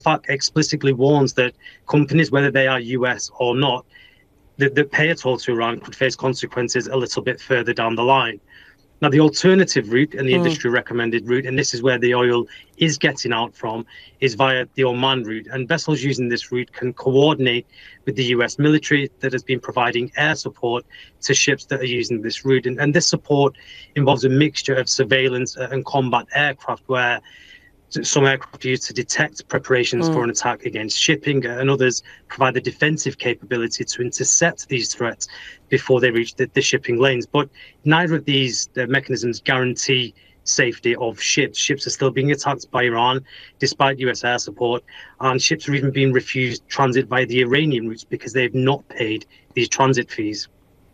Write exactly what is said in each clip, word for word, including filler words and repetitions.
fact explicitly warns that companies, whether they are U S or not, that, that pay a toll to Iran could face consequences a little bit further down the line. Now, the alternative route and the Mm. industry recommended route, and this is where the oil is getting out from, is via the Oman route. And vessels using this route can coordinate with the U S military that has been providing air support to ships that are using this route. And, and this support involves a mixture of surveillance and combat aircraft, where some aircraft are used to detect preparations Mm. for an attack against shipping, and others provide the defensive capability to intercept these threats before they reach the, the shipping lanes. But neither of these uh, mechanisms guarantee safety of ships. Ships are still being attacked by Iran despite U S air support, and ships are even being refused transit via the Iranian routes because they've not paid these transit fees.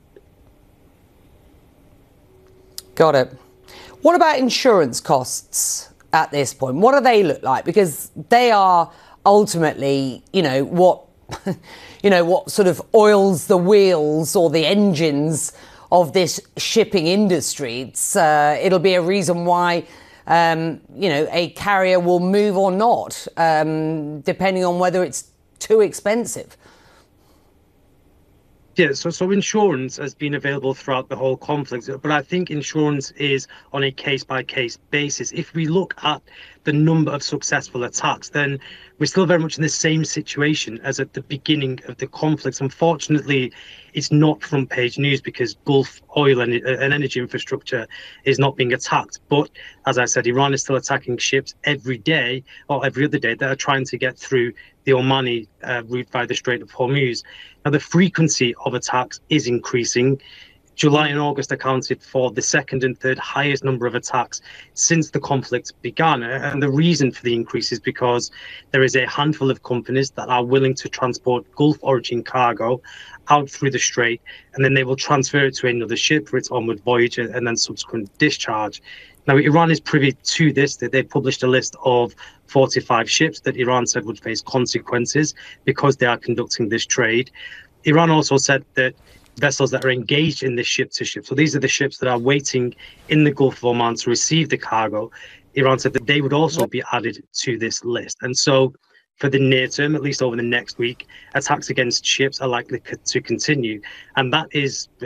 Got it. What about insurance costs at this point? What do they look like? Because they are ultimately, you know, what, you know, what sort of oils the wheels or the engines of this shipping industry. It's, uh, it'll be a reason why, um, you know, a carrier will move or not, um, depending on whether it's too expensive. Yeah, so so insurance has been available throughout the whole conflict, but I think insurance is on a case-by-case basis. If we look at the number of successful attacks, then we're still very much in the same situation as at the beginning of the conflict. Unfortunately, it's not front-page news because Gulf oil and, and energy infrastructure is not being attacked. But as I said, Iran is still attacking ships every day or every other day that are trying to get through the Omani uh, route via the Strait of Hormuz. Now, the frequency of attacks is increasing. July and August accounted for the second and third highest number of attacks since the conflict began. And the reason for the increase is because there is a handful of companies that are willing to transport Gulf origin cargo out through the strait, and then they will transfer it to another ship for its onward voyage and then subsequent discharge. Now, Iran is privy to this, that they published a list of forty-five ships that Iran said would face consequences because they are conducting this trade. Iran also said that vessels that are engaged in this ship-to-ship, so these are the ships that are waiting in the Gulf of Oman to receive the cargo, Iran said that they would also be added to this list. And so for the near term, at least over the next week, attacks against ships are likely to continue. And that is